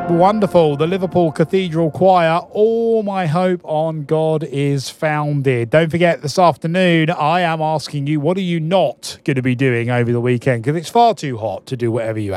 Wonderful. The Liverpool Cathedral Choir, All My Hope on God Is Founded. Don't forget, this afternoon, I am asking you, what are you not going to be doing over the weekend? Because it's far too hot to do whatever you